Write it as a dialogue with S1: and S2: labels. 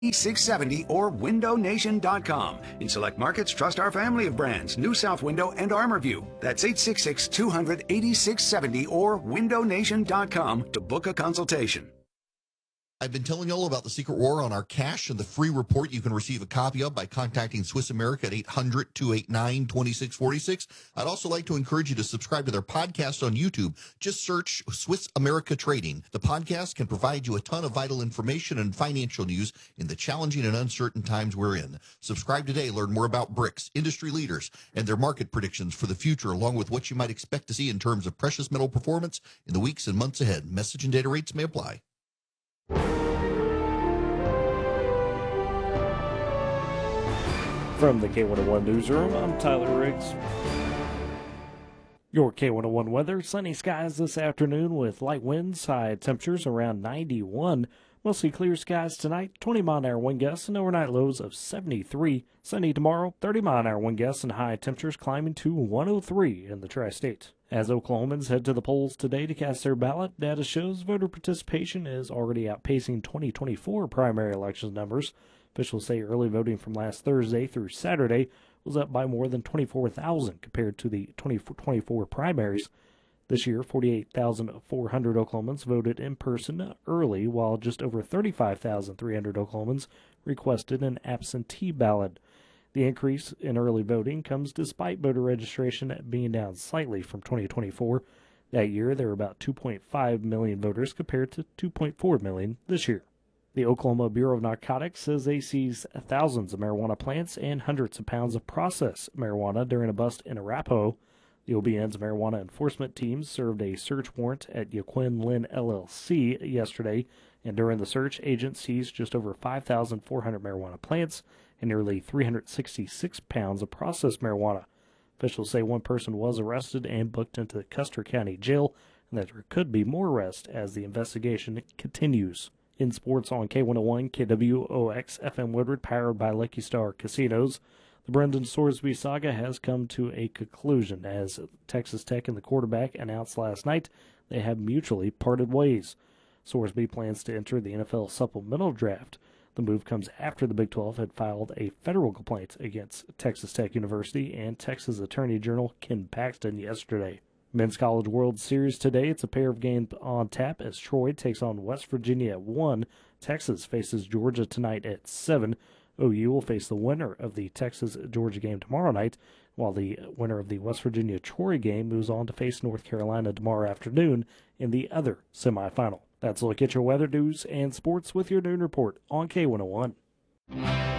S1: 670 or windownation.com. In select markets, trust our family of brands, New South Window and ArmorView. That's 866-200-8670 or windownation.com to book a consultation.
S2: I've been telling you all about the Secret War on our cash and the free report you can receive a copy of by contacting Swiss America at 800-289-2646. I'd also like to encourage you to subscribe to their podcast on YouTube. Just search Swiss America Trading. The podcast can provide you a ton of vital information and financial news in the challenging and uncertain times we're in. Subscribe today. Learn more about BRICS, industry leaders, and their market predictions for the future, along with what you might expect to see in terms of precious metal performance in the weeks and months ahead. Message and data rates may apply.
S3: From the K101 Newsroom, I'm Tyler Riggs. Your K101 weather, sunny skies this afternoon with light winds, high temperatures around 91. Mostly clear skies tonight, 20-mile-an-hour wind gusts and overnight lows of 73. Sunny tomorrow, 30-mile-an-hour wind gusts and high temperatures climbing to 103 in the tri-state. As Oklahomans head to the polls today to cast their ballot, data shows voter participation is already outpacing 2024 primary election numbers. Officials say early voting from last Thursday through Saturday was up by more than 24,000 compared to the 2024 primaries. This year, 48,400 Oklahomans voted in person early, while just over 35,300 Oklahomans requested an absentee ballot. The increase in early voting comes despite voter registration being down slightly from 2024. That year, there were about 2.5 million voters compared to 2.4 million this year. The Oklahoma Bureau of Narcotics says they seized thousands of marijuana plants and hundreds of pounds of processed marijuana during a bust in Arapahoe. The OBN's marijuana enforcement teams served a search warrant at Yaquin Lynn LLC yesterday, and during the search, agents seized just over 5,400 marijuana plants and nearly 366 pounds of processed marijuana. Officials say one person was arrested and booked into the Custer County Jail, and that there could be more arrests as the investigation continues. In sports on K101, KWOX FM Woodward, powered by Lucky Star Casinos, the Brendan Sorsby saga has come to a conclusion as Texas Tech and the quarterback announced last night they have mutually parted ways. Sorsby plans to enter the NFL supplemental draft. The move comes after the Big 12 had filed a federal complaint against Texas Tech University and Texas Attorney General Ken Paxton yesterday. Men's College World Series today. It's a pair of games on tap as Troy takes on West Virginia at 1. Texas faces Georgia tonight at 7. OU will face the winner of the Texas-Georgia game tomorrow night, while the winner of the West Virginia-Troy game moves on to face North Carolina tomorrow afternoon in the other semifinal. That's a look at your weather, news, and sports with your noon report on K101.